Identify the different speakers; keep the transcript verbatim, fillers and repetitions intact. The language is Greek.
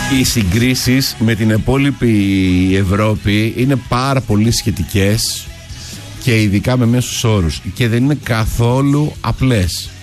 Speaker 1: Οι συγκρίσεις με την υπόλοιπη Ευρώπη είναι πάρα πολύ σχετικές και ειδικά με μέσους όρους και δεν είναι καθόλου απλές.